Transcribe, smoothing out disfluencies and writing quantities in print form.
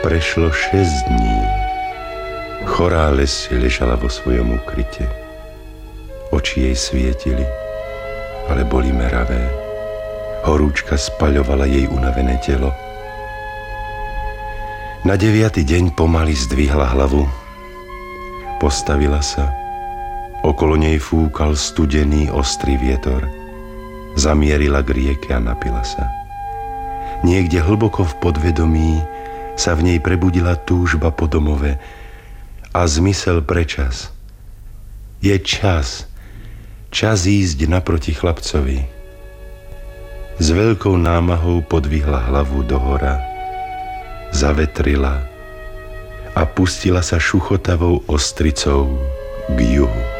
Prešlo 6 dní. Chorá Leslie ležala vo svojom ukryte. Oči jej svietili, ale boli meravé. Horúčka spaľovala jej unavené telo. Na 9. deň pomaly zdvihla hlavu. Postavila sa. Okolo nej fúkal studený, ostrý vietor. Zamierila k rieke a napila sa. Niekde hlboko v podvedomí sa v nej prebudila túžba po domove a zmysel pre čas. Je čas ísť naproti chlapcovi. S veľkou námahou podvihla hlavu dohora, zavetrila a pustila sa šuchotavou ostricou k juhu.